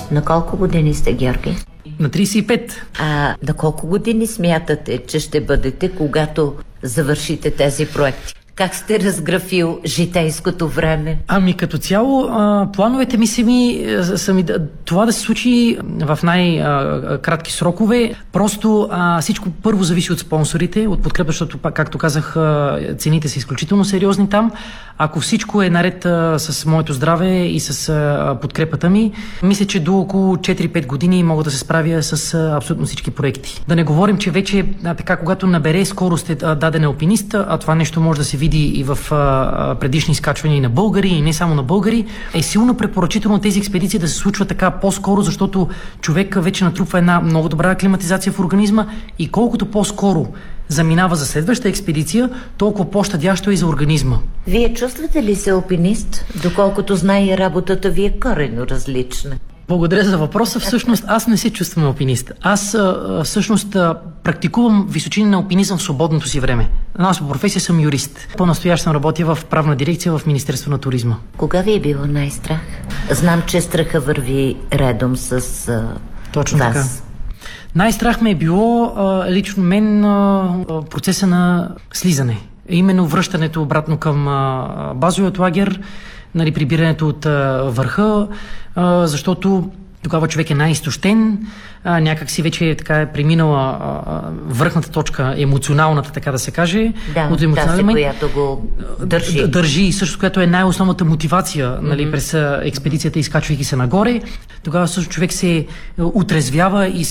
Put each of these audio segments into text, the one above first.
На колко години сте, Георги? На 35. На колко години смятате, че ще бъдете, когато завършите тези проекти? Как сте разграфил житейското време? Като цяло, плановете ми са ми това да се случи в най-кратки срокове. Просто всичко първо зависи от спонсорите, от подкрепа, защото, както казах, цените са изключително сериозни там. Ако всичко е наред с моето здраве и с подкрепата ми, мисля, че до около 4-5 години мога да се справя с абсолютно всички проекти. Да не говорим, че вече когато набере скорост даден алпинист, а това нещо може да се види и в предишни изкачвания на българи, и не само на българи, е силно препоръчително тези експедиции да се случват така по-скоро, защото човек вече натрупва една много добра аклиматизация в организма и колкото по-скоро заминава за следваща експедиция, толкова по-щадящо е и за организма. Вие чувствате ли се алпинист, доколкото знае работата ви е коренно различна? Благодаря за въпроса. Всъщност аз не се чувствам алпинист. Аз всъщност практикувам височинен алпинизъм в свободното си време. Аз по професия съм юрист. По-настоящем работя в правна дирекция в Министерство на туризма. Кога ви е било най-страх? Знам, че страха върви редом с Точно вас. Така. Най-страх ме е било лично мен процеса на слизане. Именно връщането обратно към базовият лагер, прибирането от върха, защото тогава човек е най-изтощен, някак си вече е преминала върхната точка, емоционалната, така да се каже. Да, тази, която го държи. Държи и също, която е най-основната мотивация през експедицията, изкачвайки се нагоре. Тогава също човек се отрезвява и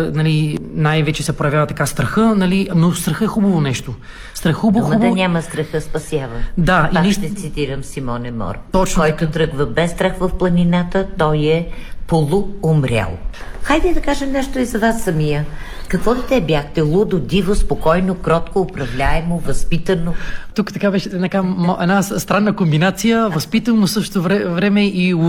най-вече се проявява така страха, но страха е хубаво нещо. Да няма страха спасява. Да, Пак ще цитирам Симоне Мор. Точно който тръгва без страх в планината, той е полуумрял. Хайде да кажем нещо и за вас самия. Какво ли те бяхте? Лудо, диво, спокойно, кротко, управляемо, възпитано? Тук така беше една странна комбинация, възпитано, също време и